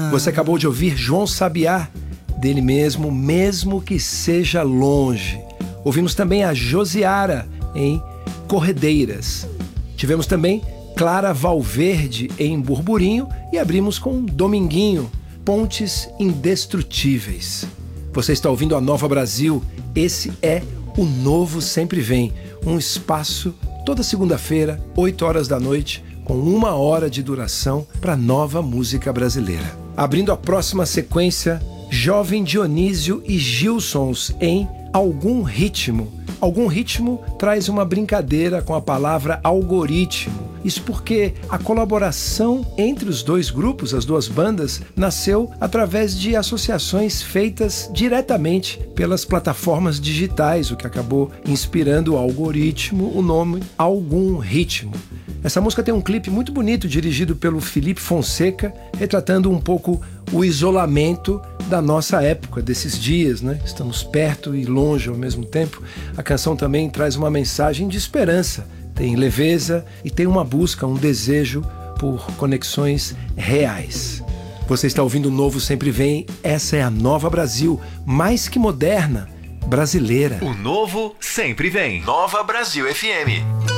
Você acabou de ouvir João Sabiá, dele mesmo, Mesmo Que Seja Longe. Ouvimos também a Josiara em Corredeiras. Tivemos também Clara Valverde em Burburinho e abrimos com Dominguinho, Pontes Indestrutíveis. Você está ouvindo a Nova Brasil. Esse é o Novo Sempre Vem, um espaço toda segunda-feira, 8 horas da noite, com 1 hora de duração para nova música brasileira. Abrindo a próxima sequência, Jovem Dionísio e Gilsons em Algum Ritmo. Algum Ritmo traz uma brincadeira com a palavra algoritmo. Isso porque a colaboração entre os dois grupos, as duas bandas, nasceu através de associações feitas diretamente pelas plataformas digitais, o que acabou inspirando o algoritmo, o nome Algum Ritmo. Essa música tem um clipe muito bonito dirigido pelo Felipe Fonseca, retratando um pouco o isolamento da nossa época, desses dias, né? Estamos perto e longe ao mesmo tempo. A canção também traz uma mensagem de esperança, tem leveza e tem uma busca, um desejo por conexões reais. Você está ouvindo o Novo Sempre Vem, essa é a Nova Brasil, mais que moderna, brasileira. O Novo Sempre Vem. Nova Brasil FM.